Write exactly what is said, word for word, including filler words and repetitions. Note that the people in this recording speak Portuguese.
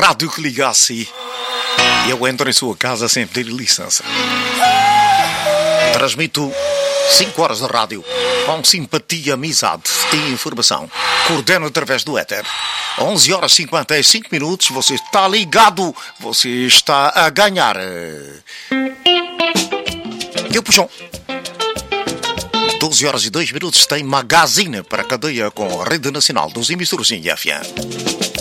rádio que ligasse e eu entro em sua casa sem pedir licença. Transmito cinco horas de rádio com simpatia, amizade e informação. Coordeno através do éter. onze horas e cinquenta e cinco minutos. Você está ligado. Você está a ganhar. Eu puxão. doze horas e dois minutos tem magazine para a cadeia com a Rede Nacional dos Emissoras em F M.